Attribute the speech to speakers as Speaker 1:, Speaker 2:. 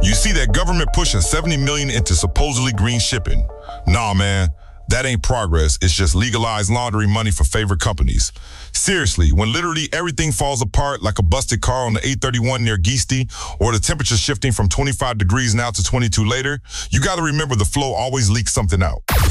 Speaker 1: You see that government pushing $70 million into supposedly green shipping. Nah, man, that ain't progress. It's just legalized laundering money for favorite companies. Seriously, when literally everything falls apart like a busted car on the 831 near Geesty, or the temperature shifting from 25 degrees now to 22 later, you gotta remember the flow always leaks something out.